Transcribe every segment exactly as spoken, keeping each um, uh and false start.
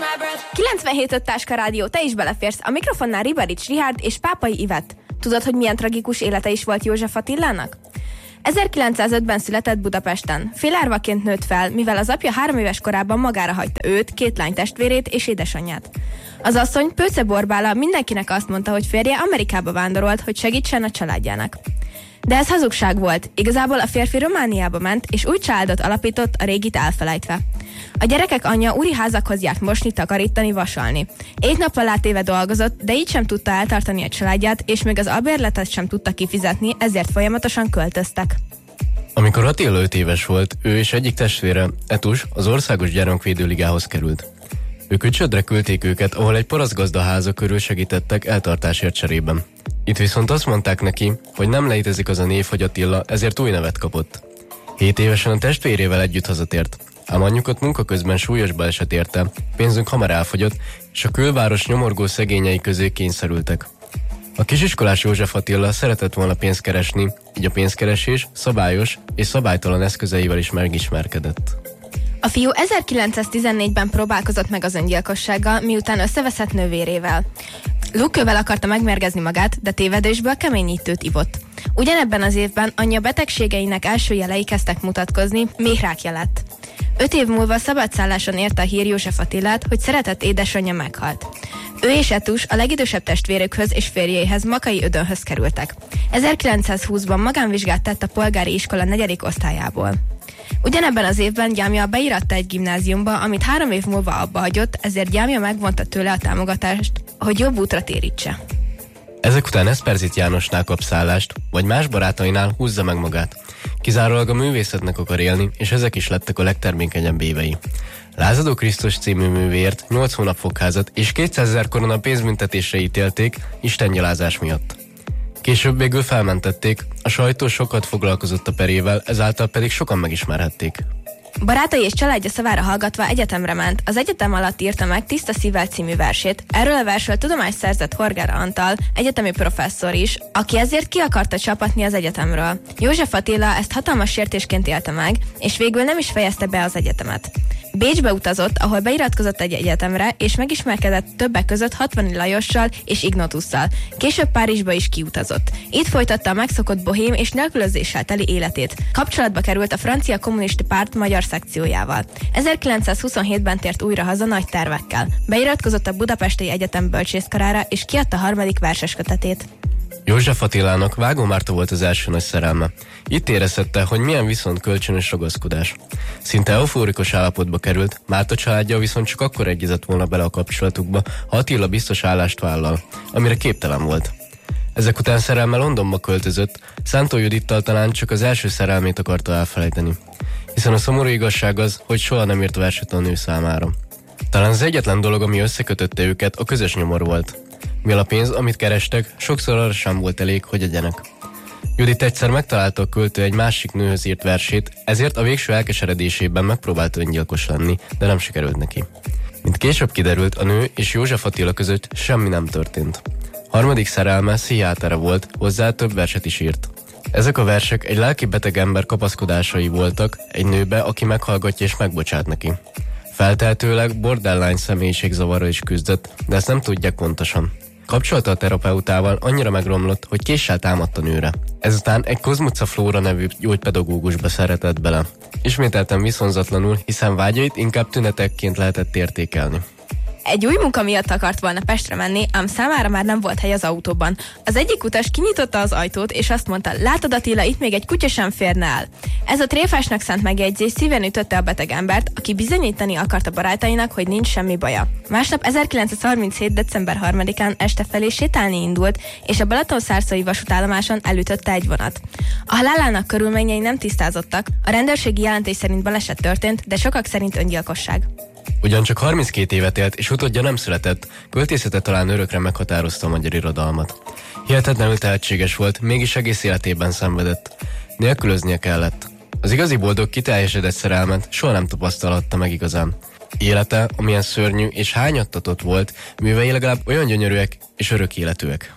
kilencvenhét öt Táska Rádió, te is beleférsz. A mikrofonnál Ribarics Richárd és Pápai Ivett. Tudod, hogy milyen tragikus élete is volt József Attilának? ezerkilencszázötben született Budapesten. Félárvaként nőtt fel, mivel az apja három éves korában magára hagyta őt, két lány testvérét és édesanyját. Az asszony, Pőce Borbála, mindenkinek azt mondta, hogy férje Amerikába vándorolt, hogy segítsen a családjának. De ez hazugság volt. Igazából a férfi Romániába ment, és új családot alapított, a régit elfelejtve. A gyerekek anyja úri házakhoz járt mosni, takarítani, vasalni. Éjt-nappal átéve dolgozott, de így sem tudta eltartani a családját, és még az albérletet sem tudta kifizetni, ezért folyamatosan költöztek. Amikor Attila öt éves volt, ő és egyik testvére, Etus, az Országos Gyermekvédőligához került. Ők Ücsödre küldték őket, ahol egy parasztgazdaháza körül segítettek eltartásért cserében. Itt viszont azt mondták neki, hogy nem létezik az a név, hogy Attila, ezért új nevet kapott. Hét évesen a testvérével együtt hazatért, ám anyjukat munka közben súlyos baleset érte, pénzünk hamar elfogyott, és a külváros nyomorgó szegényei közé kényszerültek. A kisiskolás József Attila szeretett volna pénzt keresni, így a pénzkeresés szabályos és szabálytalan eszközeivel is megismerkedett. A fiú ezerkilencszáztizennégyben próbálkozott meg az öngyilkossággal, miután összeveszett nővérével. Lúkővel akarta megmérgezni magát, de tévedésből keményítőt ivott. Ugyanebben az évben anyja betegségeinek első jelei kezdtek mutatkozni, méhrákja lett. Öt év múlva szabadszálláson érte a hír József Attilát, hogy szeretett édesanyja meghalt. Ő és Etus a legidősebb testvérükhöz és férjéhez, Makai Ödönhöz kerültek. ezerkilencszázhúszban magánvizsgát tett a polgári iskola negyedik osztályából. Ugyanebben az évben gyámja beíratta egy gimnáziumba, amit három év múlva abba hagyott, ezért gyámja megvonta tőle a támogatást, hogy jobb útra térítse. Ezek után Eszperzit Jánosnál kap szállást, vagy más barátainál húzza meg magát. Kizárólag a művészetnek akar élni, és ezek is lettek a legtermékenyebb évei. Lázadó Krisztus című művéért nyolc hónap fogházat és kétszázezer korona pénzbüntetésre ítélték istengyalázás miatt. Később végül felmentették, a sajtó sokat foglalkozott a perével, ezáltal pedig sokan megismerhették. Barátai és családja szavára hallgatva egyetemre ment. Az egyetem alatt írta meg Tiszta szívvel című versét. Erről a versről tudomást szerzett Horgáth Antal, egyetemi professzor is, aki ezért ki akarta csapatni az egyetemről. József Attila ezt hatalmas sértésként élte meg, és végül nem is fejezte be az egyetemet. Bécsbe utazott, ahol beiratkozott egy egyetemre, és megismerkedett többek között Hatvani Lajossal és Ignotusszal. Később Párizsba is kiutazott. Itt folytatta a megszokott bohém és nélkülözéssel teli életét. Kapcsolatba került a francia kommunista párt magyar szekciójával. ezerkilencszázhuszonhétben tért újra haza nagy tervekkel. Beiratkozott a Budapesti Egyetem bölcsészkarára, és kiadta harmadik verseskötetét. József Attilának Vágó Márta volt az első nagy szerelme. Itt érezhette, hogy milyen viszont kölcsönös ragaszkodás. Szinte eufórikus állapotba került, Márta családja viszont csak akkor egyezett volna bele a kapcsolatukba, ha Attila biztos állást vállal, amire képtelen volt. Ezek után szerelme Londonba költözött, Szántó Judittal talán csak az első szerelmét akarta elfelejteni. Hiszen a szomorú igazság az, hogy soha nem írt verset a nő számára. Talán az egyetlen dolog, ami összekötötte őket, a közös nyomor volt. Mivel a pénz, amit kerestek, sokszor arra sem volt elég, hogy egyenek. Judit egyszer megtalálta a költő egy másik nőhöz írt versét, ezért a végső elkeseredésében megpróbált öngyilkos lenni, de nem sikerült neki. Mint később kiderült, a nő és József Attila között semmi nem történt. Harmadik szerelme pszichiátere volt, hozzá több verset is írt. Ezek a versek egy lelki beteg ember kapaszkodásai voltak egy nőbe, aki meghallgatja és megbocsát neki. Feltehetőleg borderline személyiségzavarral is küzdött, de ezt nem tudják pontosan. Kapcsolata a terapeutával annyira megromlott, hogy késsel támadt a nőre. Ezután egy Kozmuca Flóra nevű gyógypedagógusba szeretett bele. Ismételten viszonzatlanul, hiszen vágyait inkább tünetekként lehetett értékelni. Egy új munka miatt akart volna Pestre menni, ám számára már nem volt hely az autóban. Az egyik utas kinyitotta az ajtót, és azt mondta, látod Attila, itt még egy kutya sem férne el. Ez a tréfásnak szánt megjegyzés szíven ütötte a beteg embert, aki bizonyítani akarta barátainak, hogy nincs semmi baja. Másnap ezerkilencszázharminchét. december harmadikán este felé sétálni indult, és a Balatonszárszói vasútállomáson elütötte egy vonat. A halálának körülményei nem tisztázottak, a rendőrségi jelentés szerint baleset történt, de sokak szerint öngyilkosság. Ugyancsak harminckét évet élt, és utódja nem született, költészete talán örökre meghatározta a magyar irodalmat. Hihetetlenül tehetséges volt, mégis egész életében szenvedett. Nélkülöznie kellett. Az igazi boldog, kiteljesedett szerelmet soha nem tapasztalhatta meg igazán. Élete, amilyen szörnyű és hányattatott volt, művei legalább olyan gyönyörűek és örök életűek.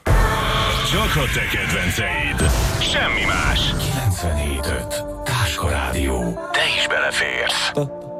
Csak a te kedvenceid. Semmi más. kilencvenhét öt Táska Rádió. Te is beleférsz.